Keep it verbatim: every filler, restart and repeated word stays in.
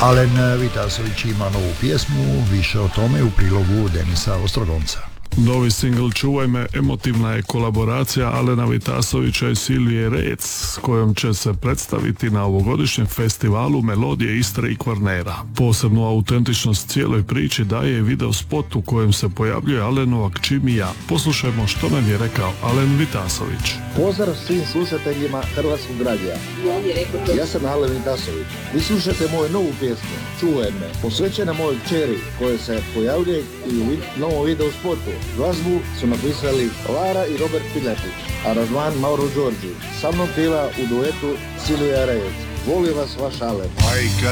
Alen Vitasović ima novu pjesmu, više o tome u prilogu Denisa Ostrogonca. Novi singl Čuvaj me emotivna je kolaboracija Alena Vitasovića i Silvije Rec, s kojom će se predstaviti na ovogodišnjem festivalu Melodije Istre i Kvarnera. Posebnu autentičnost cijeloj priči daje video spot u kojem se pojavljuje Alenova kći Mija. Poslušajmo što nam je rekao Alen Vitasović. Pozdrav svim slušateljima Hrvatskog radija. Ja sam Alen Vitasović. Vi slušate moju novu pjesmu Čuvaj me, posvećena mojoj kćeri koja se pojavljuje i u novom video spotu. Glazbu su napisali Lara i Robert Piletić, aranžman Mauro Đorđi. Sa mnom pjeva u duetu Silvija Rec. Volim vas, vaš Alen. Majka